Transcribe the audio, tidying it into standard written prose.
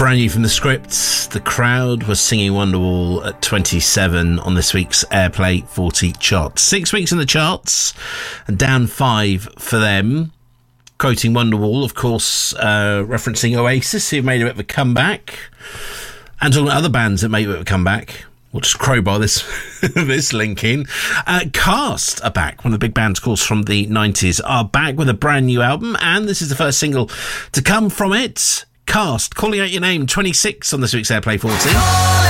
Brand new from The Scripts. The Crowd was singing Wonderwall at 27 on this week's Airplay 40 chart. 6 weeks in the charts and down 5 for them. Quoting Wonderwall, of course, referencing Oasis, who made a bit of a comeback. And talking about other bands that made a bit of a comeback. We'll just crowbar this this link in. Cast are back. One of the big bands, of course, from the 90s are back with a brand new album. And this is the first single to come from it. Cast, Calling Out Your Name, 26 on this week's Airplay 40.